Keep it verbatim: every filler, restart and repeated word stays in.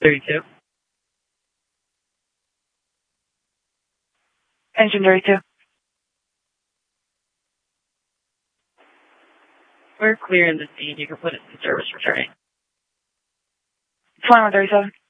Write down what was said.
thirty-two. Engine thirty-two. We're clearing the scene. You can put it in service returning. twenty-one thirty-seven.